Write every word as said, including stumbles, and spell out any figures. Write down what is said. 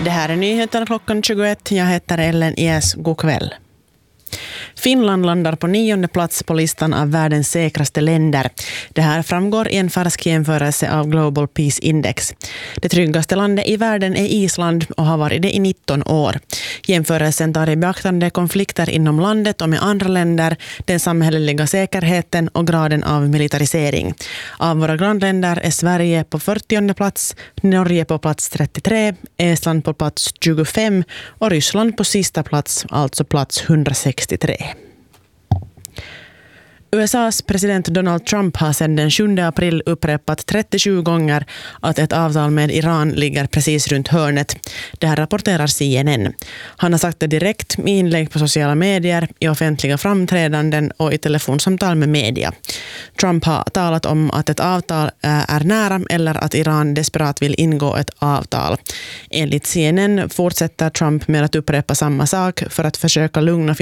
Det här är nyheterna klockan tjugoett. Jag heter Ellen Ies. God kväll. Finland landar på nionde plats på listan av världens säkraste länder. Det här framgår i en färsk jämförelse av Global Peace Index. Det tryggaste landet i världen är Island och har varit det i nitton år. Jämförelsen tar i beaktande konflikter inom landet och med andra länder, den samhälleliga säkerheten och graden av militarisering. Av våra grannländer är Sverige på fyrtionde plats, Norge på plats trettiotre, Estland på plats tjugofem och Ryssland på sista plats, alltså plats hundrasextiotre. U S A:s president Donald Trump har sedan den sjunde april upprepat trettiosju gånger att ett avtal med Iran ligger precis runt hörnet. Det här rapporterar C N N. Han har sagt det direkt med inlägg på sociala medier, i offentliga framträdanden och i telefonsamtal med media. Trump har talat om att ett avtal är nära eller att Iran desperat vill ingå ett avtal. Enligt C N N fortsätter Trump med att upprepa samma sak för att försöka lugna